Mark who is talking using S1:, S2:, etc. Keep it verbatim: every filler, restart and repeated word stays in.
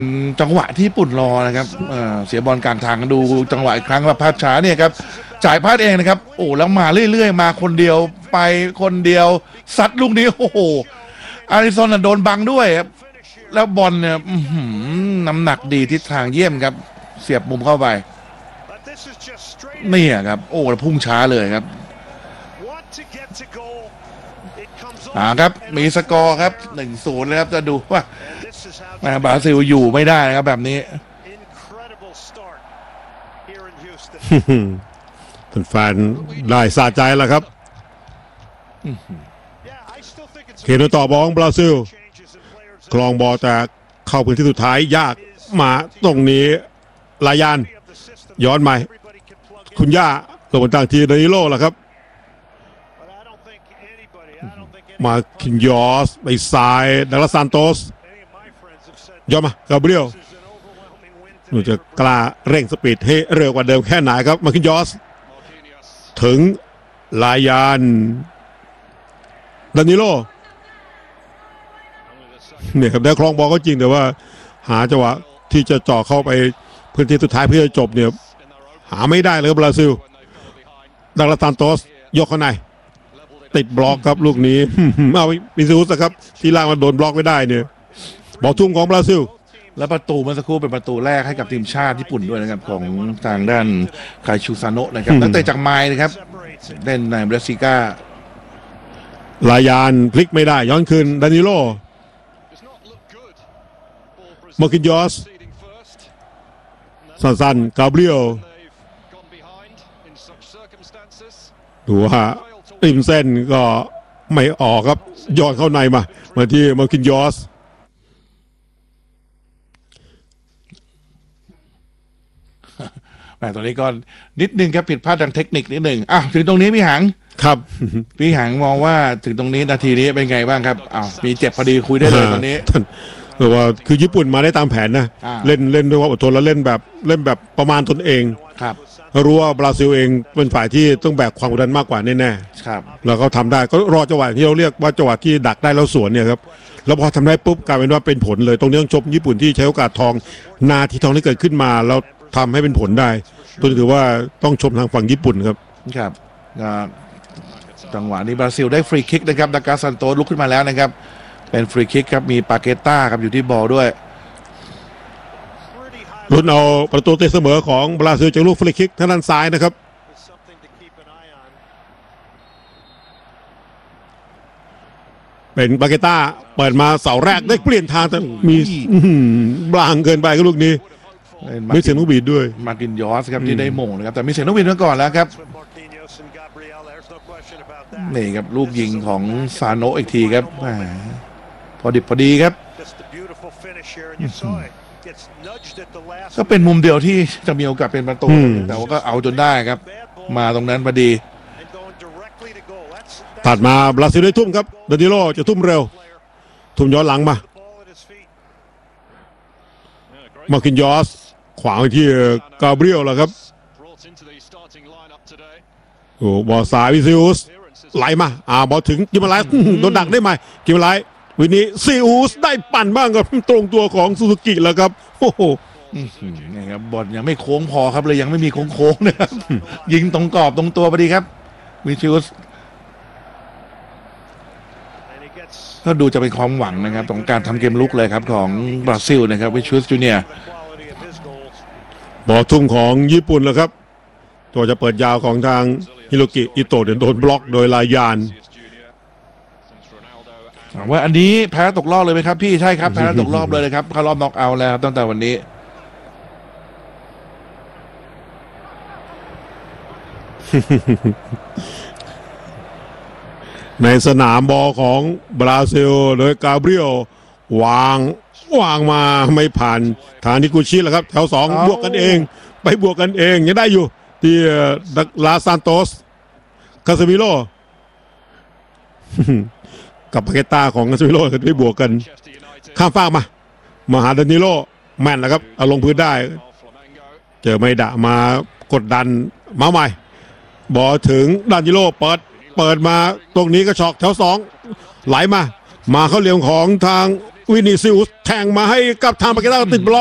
S1: จังหวะที่ญี่ปุ่นรอนะครับเอ่อเสียบอลกลางทางดูจังหวะอีกครั้งว่าภาพช้าเนี่ยครับจ่ายพลาดเองนะครับโอ้แล้วมาเรื่อยๆมาคนเดียวไปคนเดียวซัดลูกนี้โอ้โหอาริซอนโดนบังด้วยครับแล้วบอลเนี่ยน้ำหนักดีทิศทางเยี่ยมครับเสียบมุมเข้าไปนี่ครับโอ้แล้วพุ่งช้าเลยครับอ่าครับมีสกอร์ครับหนึ่งศูนย์เลยครับจะดูว่าบราซิลอยู่ไม่ได้นะครับแบบนี้
S2: แฟนได้สะใจแล้วครับเคนต่อบอลบราซิลคลองบอลแต่เข้าพื้นที่สุดท้ายยากมาตรงนี้ลายานย้อนใหม่คุณย่าลงบนต่างทีดานิโล่ล่ะครับมาคินยอสไปซ้ายดักลาสซานโตสย้อนมากาเบรียลหนูจะกล้าเร่งสปีดให้เร็วกว่าเดิมแค่ไหนครับมาคินยอสถึงลายานดานิโล่เนี่ยครับได้ครองบอลก็จริงแต่ว่าหาจังหวะที่จะจ่อเข้าไปพื้นที่สุดท้ายเพื่อจะจบเนี่ยหาไม่ได้เลยครับบราซิลดักลาสซานโตสยกเข้าในติดบล็อกครับลูกนี้เอาวิซูสครับที่ล่างมันโดนบล็อกไม่ได้เนี่ยบอลทุ่มของบราซิล
S1: และประตูเมื่อสักครู่เป็นประตูแรกให้กับทีมชาติญี่ปุ่นด้วยนะครับของทางด้านคายชูซาโนะนะครับนักเตะจากไมล์นะครับเล่นในเบรซิก้า
S2: ลายานพลิกไม่ได้ย้อนคืนดานิโลมาคินยอสสั้นๆกาเบรียลดูว่าริมเส้นก็ไม่ออกครับย้อนเข้าในมามาที่มาคินยอส
S1: แต่ตอนนี้ก็นิดนึงครับผิดพลาดทางเทคนิคนิดหนึ่งอ้าวถึงตรงนี้พี่หัง
S2: ครับ
S1: พี่หังมองว่าถึงตรงนี้นาทีนี้เป็นไงบ้างครับอ้าวมีเจ็บพอดีคุยได้เลยตอนนี้
S2: แต่ว่าคือญี่ปุ่นมาได้ตามแผนนะเล่นเล่นด้วยความอดทนแล้วเล่นแบบเล่นแบบประมาณตนเอง
S1: ครับ
S2: รู้ว่าบราซิลเองเป็นฝ่ายที่ต้องแบกความกดดันมากกว่าแน่
S1: ๆครับ
S2: แล้วเขาทำได้ก็รอจังหวะที่เราเรียกว่าจังหวะที่ดักได้แล้วสวนเนี่ยครับแล้วพอทำได้ปุ๊บกลายเป็นว่าเป็นผลเลยตรงนี้ต้องชมญี่ปุ่นที่ใช้โอกาสทองนาทีทองที่เกิดขึ้นมาแล้วทำให้เป็นผลได้ตัวถือว่าต้องชมทางฝั่งญี่ปุ่นครับ
S1: ครับจังหวะนี้บราซิลได้ฟรีคิกนะครับดักกาซันโตลุกขึ้นมาแล้วนะครับเป็นฟรีคิกครับมีปาเกต้าครับอยู่ที่บอลด้วย
S2: ลุ้นเอาประตูตีเสมอของบราซิลจากลูกฟรีคิกทางด้านซ้ายนะครับเป็นปาเกต้าเปิดมาเสาแรกได้เปลี่ยนทางแต่มีบลางเกินไปก็ลูกนี้มีเสียงนกบีดด้วย
S1: มากินยอสครับที่ได้มงนะครับแต่มีเสียงนกบีดมาก่อนแล้วครับนี่ครับลูกยิงของซาโนะอีกทีครับพอดิบพอดีครับก็เป็นมุมเดียวที่จะมีโอกาสเป็นประตูแต่ว่าก็เอาจนได้ครับมาตรงนั้นพอดี
S2: ตัดมาบราซิลได้ทุ่มครับดานิโลจะทุ่มเร็วทุ่มย้อนหลังมามาคินยอสขวางไปที่กาเบรียลแล้วครับโอ้บอลสายวิซิอุสไหลมาอ่าบอลถึงกิมมาไลโดนดักได้ไหมกิมมาไลวันนี้ซิอุสได้ปั่นบ้างกับตรงตัวของซูซูกิแล้วครับโอ้โห
S1: นี่ครับบอลยังไม่โค้งพอครับเลยยังไม่มีโค้งโค้งนะครับยิงตรงกรอบตรงตัวพอดีครับวิซิอุสก็ดูจะเป็นความหวังนะครับของการทำเกมลุกเลยครับของบราซิลนะครับวิชูสจูเนียร์
S2: บอลทุ่มของญี่ปุ่นแล้วครับตัวจะเปิดยาวของทางฮิโรกิอิโตะโดนบล็อกโดยลายาน
S1: ว่าอันนี้แพ้ตกรอบเลยไหมครับพี่ใช่ครับแพ้ตกรอบเลยครับเข้ารอบน็อกเอาท์แล้วตั้งแต่วันนี้
S2: ในสนามบอลของบราซิลโดยกาเบรียลวางวางมาไม่ผ่านทางนิกุชิแล้วครับแถวสองบวกกันเองไปบวกกันเองยังได้อยู่ที่ดักลาซานโตสคาซามิโลกับปาเกต้าของคาซามิโลกันไปบวกกันข้ามฟากมามาหาดานิโลแม่นแล้วครับเอาลงพื้นได้เจอไม่ด่ามากดดันมาใหม่บอลถึงดานิโลเปิดเปิดมาตรงนี้ก็ช็อกแถวสองไหลมามาเข้าเหลี่ยมของทางวินิซิอุสแทงมาให้กับทางปาเกต้าติดบล็อก